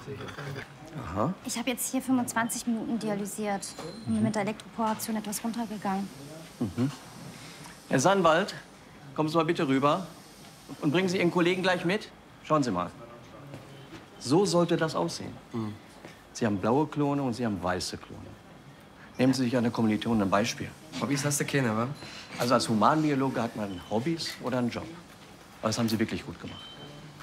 Aha. Ich habe jetzt hier 25 Minuten dialysiert und bin mit der Elektroporation etwas runtergegangen. Mhm. Herr Sandwald, kommen Sie mal bitte rüber und bringen Sie Ihren Kollegen gleich mit. Schauen Sie mal. So sollte das aussehen. Mhm. Sie haben blaue Klone und Sie haben weiße Klone. Nehmen Sie sich an der Kommilitonin ein Beispiel. Hobbys hast du keine, wa? Also als Humanbiologe hat man Hobbys oder einen Job. Aber das haben Sie wirklich gut gemacht.